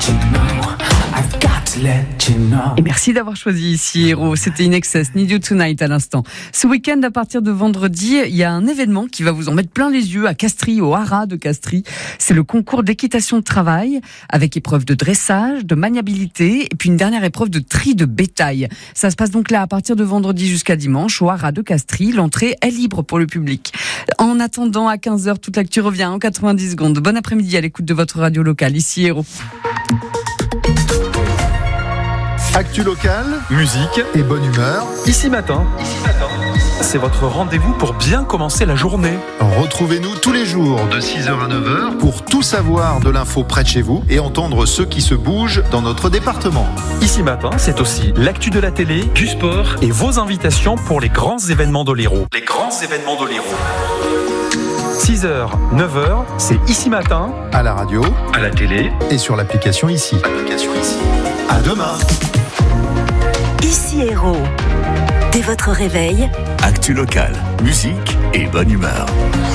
Et merci d'avoir choisi ici Héros. C'était In Excess, Need You Tonight à l'instant. Ce week-end, à partir de vendredi, il y a un événement qui va vous en mettre plein les yeux à Castries, au haras de Castries. C'est le concours d'équitation de travail avec épreuve de dressage, de maniabilité et puis une dernière épreuve de tri de bétail. Ça se passe donc là à partir de vendredi jusqu'à dimanche au haras de Castries. L'entrée est libre pour le public. En attendant, à 15h, toute l'actu revient en 90 secondes. Bon après-midi à l'écoute de votre radio locale. Ici Héros. Actu locale, musique et bonne humeur. Ici matin. C'est votre rendez-vous pour bien commencer la journée. Retrouvez-nous tous les jours de 6h à 9h pour tout savoir de l'info près de chez vous et entendre ceux qui se bougent dans notre département. Ici matin, c'est aussi l'actu de la télé, du sport et vos invitations pour les grands événements de l'Hérault. 6h, 9h, c'est Ici matin. À la radio, à la télé et sur l'application Ici. À demain. Ici Héros. Dès votre réveil, actu locale, musique et bonne humeur.